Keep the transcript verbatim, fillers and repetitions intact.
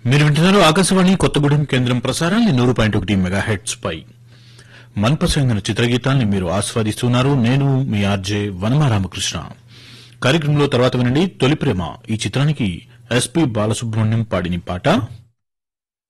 మీరు వింటున్నారు ఆకాశవాణి కొత్తగూడెం కేంద్రం ప్రసారాన్ని నూరు పాయింట్ ఒకటి మెగా హెడ్స్ పై మనపసందిన చిత్రగీతాల్ని మీరు ఆస్వాదిస్తున్నారు. నేను మీ ఆర్జే వనమారామకృష్ణ. కార్యక్రమంలో తర్వాత వినండి తొలి ప్రేమ ఈ చిత్రానికి ఎస్పీ బాలసుబ్రహ్మణ్యం పాడిన పాట.